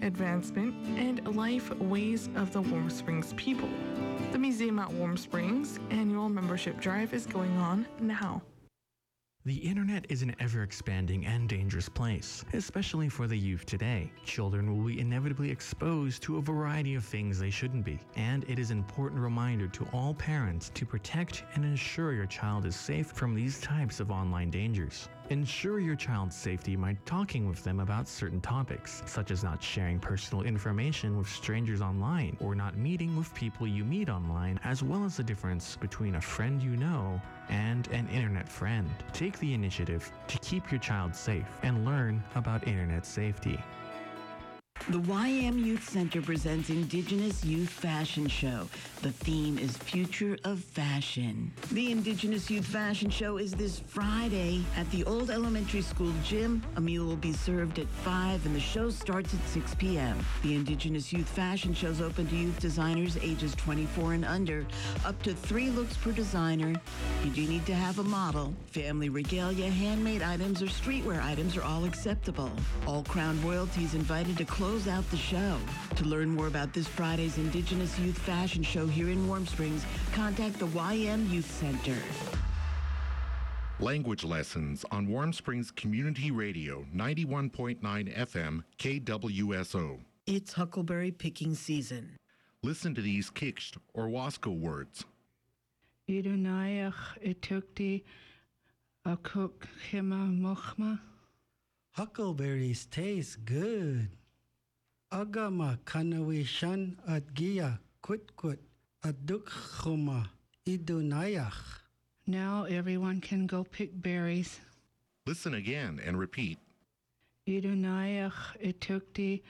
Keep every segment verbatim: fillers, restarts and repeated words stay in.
advancement, and life ways of the Warm Springs people. The Museum at Warm Springs annual membership drive is going on now. The internet is an ever-expanding and dangerous place, especially for the youth today. Children will be inevitably exposed to a variety of things they shouldn't be, and it is an important reminder to all parents to protect and ensure your child is safe from these types of online dangers. Ensure your child's safety by talking with them about certain topics, such as not sharing personal information with strangers online or not meeting with people you meet online, as well as the difference between a friend you know and an internet friend. Take the initiative to keep your child safe and learn about internet safety. The Y M Youth Center presents Indigenous Youth Fashion Show. The theme is Future of Fashion. The Indigenous Youth Fashion Show is this Friday at the Old Elementary School gym. A meal will be served at five and the show starts at six p.m. The Indigenous Youth Fashion Show is open to youth designers ages twenty-four and under, up to three looks per designer. You do need to have a model. Family regalia, handmade items, or streetwear items are all acceptable. All Crown royalties invited to close out the show. To learn more about this Friday's Indigenous Youth Fashion Show here in Warm Springs, contact the Y M Youth Center. Language lessons on Warm Springs Community Radio, ninety-one point nine F M, K W S O. It's huckleberry picking season. Listen to these Kikst or Wasco words. Idunayach itukti akuk hima mochma. Huckleberries taste good. Agama kanawishan adgia kutkut aduk chuma idunayach. Now everyone can go pick berries. Listen again and repeat. Idunayach itukti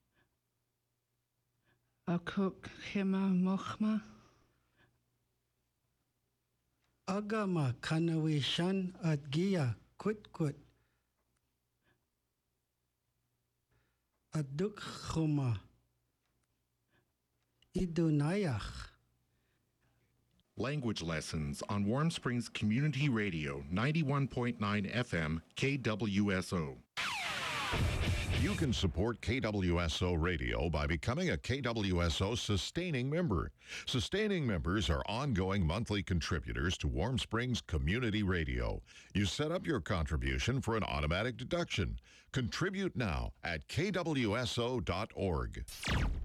akuk hima mochma. Agama kanawishan adgia kutkut aduk chuma idunayach. Language lessons on Warm Springs Community Radio, ninety-one point nine F M, K W S O. You can support K W S O Radio by becoming a K W S O sustaining member. Sustaining members are ongoing monthly contributors to Warm Springs Community Radio. You set up your contribution for an automatic deduction. Contribute now at K W S O dot org.